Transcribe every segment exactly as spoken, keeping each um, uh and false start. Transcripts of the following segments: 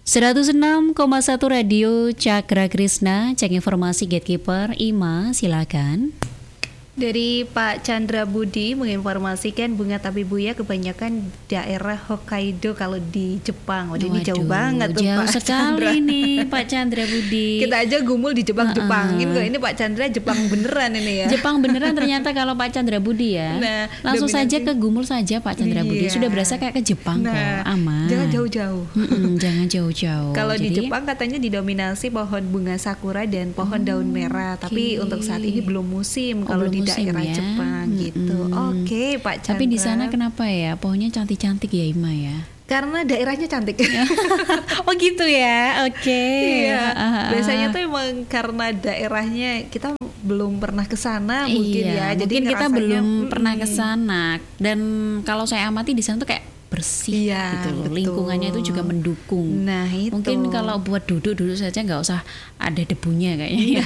seratus enam koma satu Radio Cakra Krisna, cek informasi Gatekeeper. Ima, silakan. Dari Pak Chandra Budi menginformasikan bunga tabebuya kebanyakan daerah Hokkaido kalau di Jepang. Waduh, ini jauh banget tuh jauh Pak sekali Chandra. nih Pak Chandra Budi. Kita aja gumul di Jepang-Jepangin kok. Ini Pak Chandra Jepang beneran ini ya. Jepang beneran ternyata kalau Pak Chandra Budi ya. Nah, langsung dominasi. saja ke gumul saja Pak Chandra Budi. Iya. Sudah berasa kayak ke Jepang Nah, kok. Aman. jangan jauh-jauh. Mm-mm, jangan jauh-jauh. Kalau di Jadi, Jepang katanya didominasi pohon bunga sakura dan pohon daun merah. Tapi oke. untuk saat ini belum musim Oh, kalau belum di musim daerah ya. Jepang gitu. Mm-mm. Oke, Pak Chandra. Tapi di sana kenapa ya? Pohonnya cantik-cantik ya Ima ya. Karena daerahnya cantik. Oh gitu ya. Oke. Iya. Ah, ah, ah. Biasanya tuh emang karena daerahnya kita belum pernah ke sana mungkin Iya, ya. Jadi mungkin kita ngerasanya, belum mm-mm. pernah ke sana. Dan kalau saya amati di sana tuh kayak bersih Iya, gitu loh. betul. Lingkungannya itu juga mendukung. Nah, itu. Mungkin kalau buat duduk-duduk saja nggak usah ada debunya kayaknya.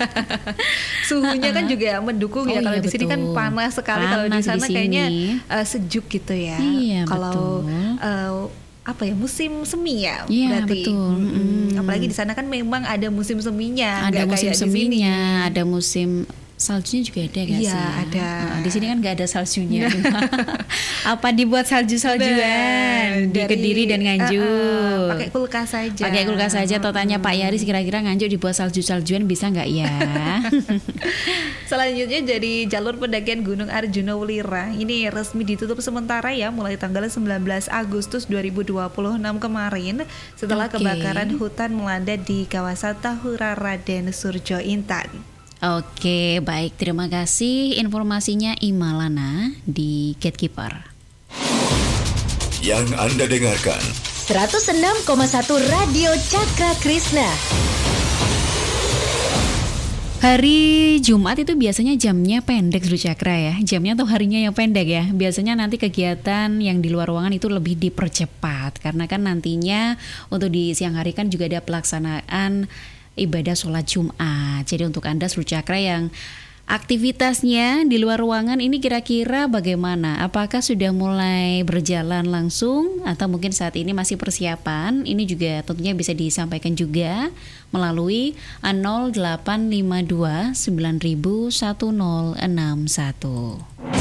Suhunya kan juga mendukung ya. Oh Kalau iya, di sini kan betul. panas sekali. Kalau di Panas di sana sini. kayaknya uh, sejuk gitu ya. Iya, Kalau betul. uh, apa ya, musim semi ya Iya, berarti. betul. Mm-mm. Mm. Apalagi di sana kan memang ada musim seminya. Ada nggak musim kayak di sini. seminya, ada musim saljunya juga ada nggak Iya, sih? ada. Nah, di sini kan nggak ada saljunya. Apa dibuat salju-saljuan di dari- Kediri dan Nganjuk? uh, uh, pakai kulkas saja. Pakai kulkas saja. Atau tanya Pak Yaris kira-kira Nganjuk dibuat salju-saljuan bisa nggak ya? Selanjutnya dari jalur pendakian Gunung Arjuna Welirang ini resmi ditutup sementara ya mulai tanggal sembilan belas Agustus dua ribu dua puluh enam kemarin setelah Oke. kebakaran hutan melanda di kawasan Tahura Raden Surjo Intan. Oke, baik. Terima kasih informasinya Imalana di Gatekeeper. Yang Anda dengarkan seratus enam koma satu Radio Cakra Krisna. Hari Jumat itu biasanya jamnya pendek Dulu Cakra ya. Jamnya atau harinya yang pendek ya. Biasanya nanti kegiatan yang di luar ruangan itu lebih dipercepat. Karena kan nantinya untuk di siang hari kan juga ada pelaksanaan ibadah sholat Jumat. Jadi untuk Anda Dulu Cakra yang aktivitasnya di luar ruangan ini kira-kira bagaimana? Apakah sudah mulai berjalan langsung atau mungkin saat ini masih persiapan? Ini juga tentunya bisa disampaikan juga melalui nol delapan lima dua sembilan nol nol satu nol enam satu.